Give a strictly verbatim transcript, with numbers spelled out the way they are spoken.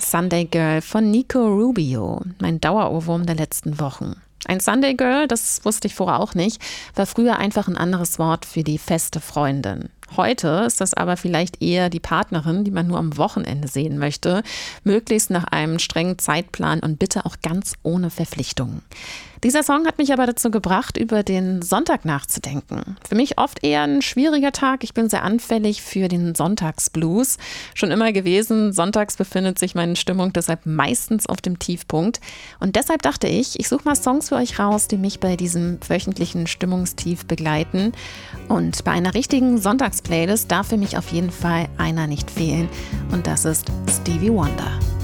Sunday Girl von Nico Rubio, mein Dauerohrwurm der letzten Wochen. Ein Sunday Girl, das wusste ich vorher auch nicht, war früher einfach ein anderes Wort für die feste Freundin. Heute ist das aber vielleicht eher die Partnerin, die man nur am Wochenende sehen möchte, möglichst nach einem strengen Zeitplan und bitte auch ganz ohne Verpflichtungen. Dieser Song hat mich aber dazu gebracht, über den Sonntag nachzudenken. Für mich oft eher ein schwieriger Tag. Ich bin sehr anfällig für den Sonntagsblues. Schon immer gewesen. Sonntags befindet sich meine Stimmung deshalb meistens auf dem Tiefpunkt. Und deshalb dachte ich, ich suche mal Songs für euch raus, die mich bei diesem wöchentlichen Stimmungstief begleiten. Und bei einer richtigen Sonntagsplaylist darf für mich auf jeden Fall einer nicht fehlen. Und das ist Stevie Wonder.